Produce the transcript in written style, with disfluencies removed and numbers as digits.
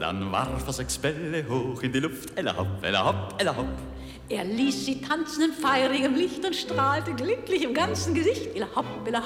Dann warf er 6 Bälle hoch in die Luft, ella hopp, ella hopp, ella hopp. Er ließ sie tanzen in feurigem Licht und strahlte glücklich im ganzen Gesicht. Ella hopp, ella